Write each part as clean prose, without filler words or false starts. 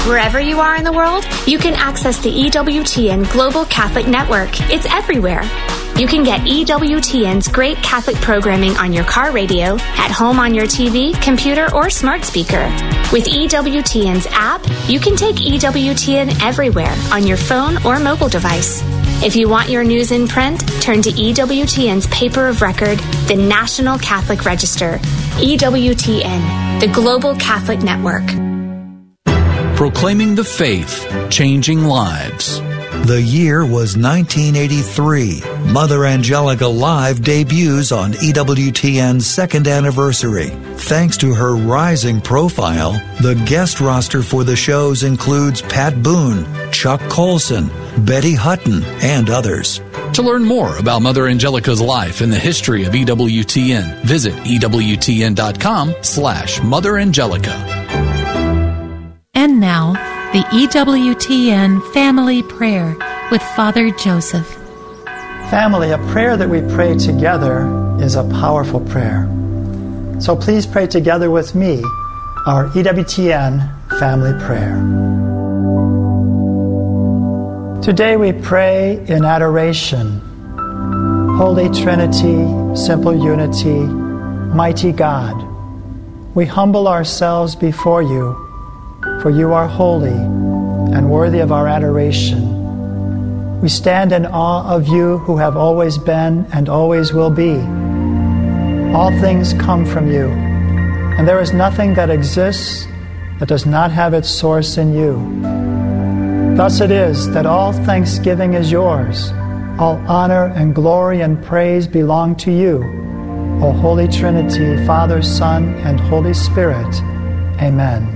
Wherever you are in the world, you can access the EWTN Global Catholic Network. It's everywhere. You can get EWTN's great Catholic programming on your car radio, at home on your TV, computer, or smart speaker. With EWTN's app, you can take EWTN everywhere on your phone or mobile device. If you want your news in print, turn to EWTN's paper of record, the National Catholic Register. EWTN, the Global Catholic Network. Proclaiming the faith, changing lives. The year was 1983. Mother Angelica Live debuts on EWTN's second anniversary. Thanks to her rising profile, the guest roster for the shows includes Pat Boone, Chuck Colson, Betty Hutton, and others. To learn more about Mother Angelica's life and the history of EWTN, visit EWTN.com/Mother Angelica. And now, the EWTN Family Prayer with Father Joseph. Family, a prayer that we pray together is a powerful prayer. So please pray together with me our EWTN Family Prayer. Today we pray in adoration. Holy Trinity, simple unity, mighty God, we humble ourselves before you, for you are holy and worthy of our adoration. We stand in awe of you who have always been and always will be. All things come from you, and there is nothing that exists that does not have its source in you. Thus it is that all thanksgiving is yours. All honor and glory and praise belong to you, O Holy Trinity, Father, Son, and Holy Spirit. Amen.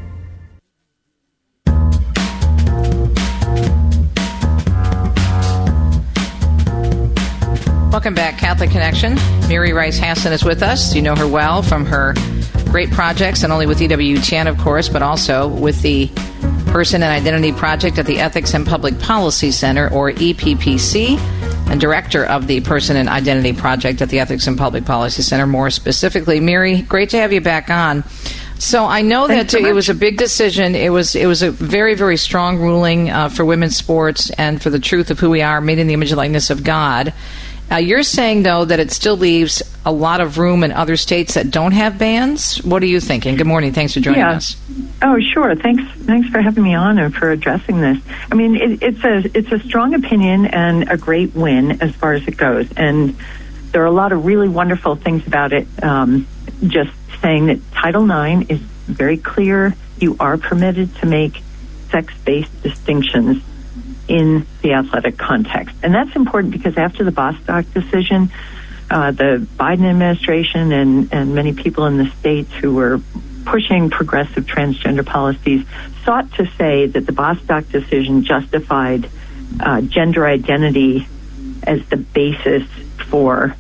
Welcome back, Catholic Connection. Mary Rice Hasson is with us. You know her well from her great projects, not only with EWTN, of course, but also with the Person and Identity Project at the Ethics and Public Policy Center, or EPPC, and director of the Person and Identity Project at the Ethics and Public Policy Center, more specifically. Mary, great to have you back on. So I know that it was a big decision. It was a very, very strong ruling for women's sports and for the truth of who we are, made in the image and likeness of God. You're saying, though, that it still leaves a lot of room in other states that don't have bans. What are you thinking? Good morning. Thanks for joining us. Oh, sure. Thanks for having me on and for addressing this. I mean, it's a strong opinion and a great win as far as it goes. And there are a lot of really wonderful things about it. Just saying that Title IX is very clear. You are permitted to make sex-based distinctions in the athletic context. And that's important because after the Bostock decision, the Biden administration and many people in the states who were pushing progressive transgender policies sought to say that the Bostock decision justified gender identity as the basis for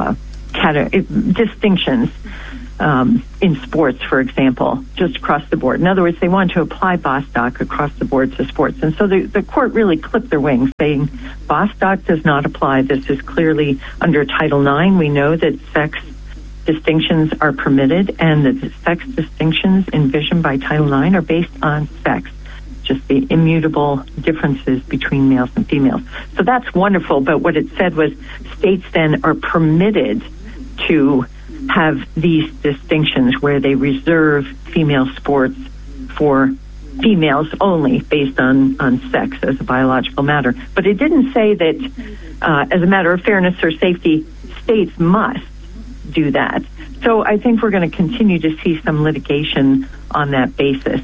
distinctions in sports, for example, just across the board. In other words, they wanted to apply Bostock across the board to sports. And so the court really clipped their wings, saying Bostock does not apply. This is clearly under Title IX. We know that sex distinctions are permitted, and that the sex distinctions envisioned by Title IX are based on sex, just the immutable differences between males and females. So that's wonderful. But what it said was states then are permitted to have these distinctions where they reserve female sports for females only based on sex as a biological matter. But it didn't say that as a matter of fairness or safety, states must do that. So I think we're going to continue to see some litigation on that basis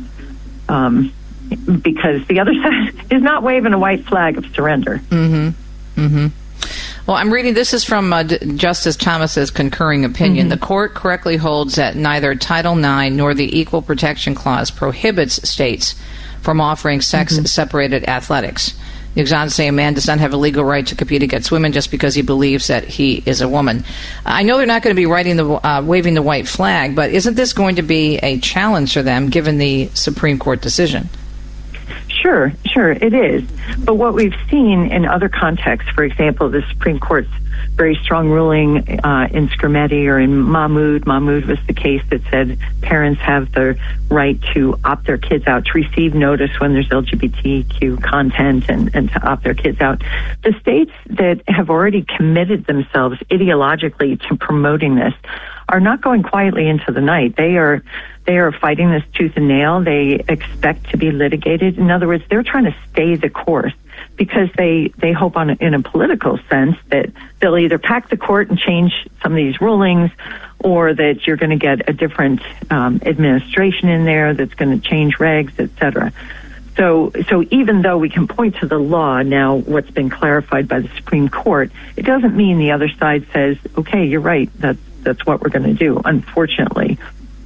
because the other side is not waving a white flag of surrender. Mm-hmm. Mm-hmm. Well, I'm reading, this is from Justice Thomas's concurring opinion. Mm-hmm. The court correctly holds that neither Title IX nor the Equal Protection Clause prohibits states from offering sex-separated athletics. The exons say a man does not have a legal right to compete against women just because he believes that he is a woman. I know they're not going to be waving the white flag, but isn't this going to be a challenge for them given the Supreme Court decision? Sure, it is. But what we've seen in other contexts, for example, the Supreme Court's very strong ruling in Scrimeti or in Mahmoud. Mahmoud was the case that said parents have the right to opt their kids out, to receive notice when there's LGBTQ content and to opt their kids out. The states that have already committed themselves ideologically to promoting this are not going quietly into the night. They are fighting this tooth and nail. They expect to be litigated. In other words, they're trying to stay the course because they hope in a political sense that they'll either pack the court and change some of these rulings, or that you're going to get a different administration in there that's going to change regs, et cetera. So even though we can point to the law now, what's been clarified by the Supreme Court, it doesn't mean the other side says, okay, you're right, that's what we're going to do, unfortunately.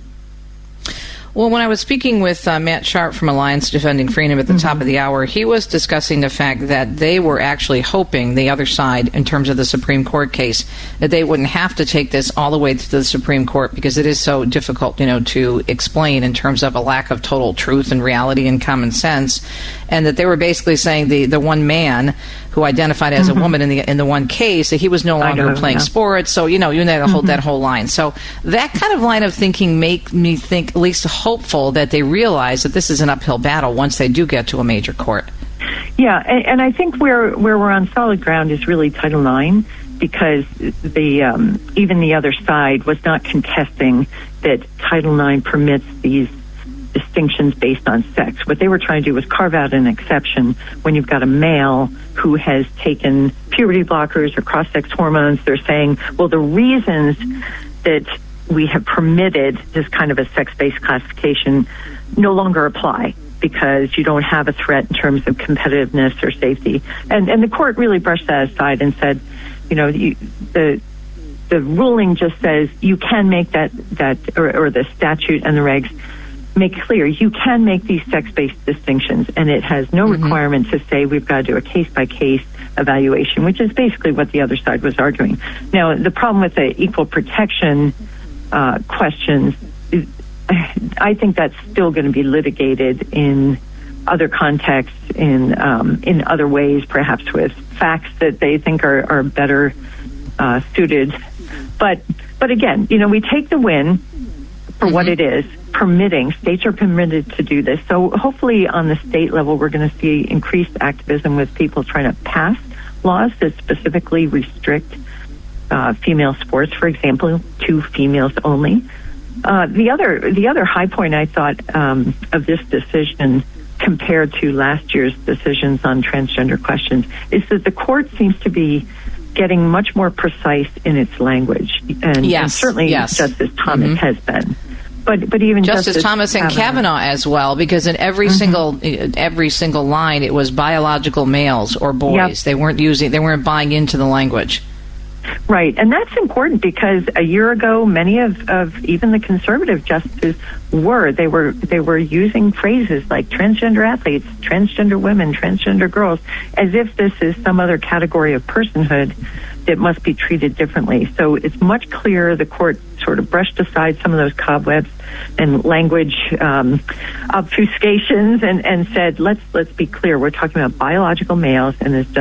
Well, when I was speaking with Matt Sharp from Alliance Defending Freedom at the top of the hour, he was discussing the fact that they were actually hoping, the other side, in terms of the Supreme Court case, that they wouldn't have to take this all the way to the Supreme Court because it is so difficult, to explain in terms of a lack of total truth and reality and common sense, and that they were basically saying the one man who identified as a woman in the one case, that he was no longer playing sports. So, you know that whole line. So that kind of line of thinking make me think, at least hopeful, that they realize that this is an uphill battle once they do get to a major court. Yeah, and I think where we're on solid ground is really Title IX, because even the other side was not contesting that Title IX permits these distinctions based on sex. What they were trying to do was carve out an exception when you've got a male who has taken puberty blockers or cross-sex hormones. They're saying, well, the reasons that we have permitted this kind of a sex-based classification no longer apply because you don't have a threat in terms of competitiveness or safety. And the court really brushed that aside and said, the ruling just says you can make that or the statute and the regs make clear you can make these sex-based distinctions, and it has no requirement to say we've got to do a case-by-case evaluation, which is basically what the other side was arguing. Now, the problem with the equal protection questions, I think that's still going to be litigated in other contexts, in other ways, perhaps with facts that they think are better suited. But again, we take the win for what it is. States are permitted to do this. So hopefully on the state level, we're going to see increased activism with people trying to pass laws that specifically restrict female sports, for example, to females only. The other high point I thought of this decision compared to last year's decisions on transgender questions is that the court seems to be getting much more precise in its language, and certainly Justice Thomas has been. But even Justice Thomas and Kavanaugh as well, because in every single line it was biological males or boys. Yep. They weren't buying into the language. Right, and that's important because a year ago, many of even the conservative justices were using phrases like transgender athletes, transgender women, transgender girls, as if this is some other category of personhood that must be treated differently. So it's much clearer. The court sort of brushed aside some of those cobwebs and language obfuscations and said, let's be clear. We're talking about biological males, and as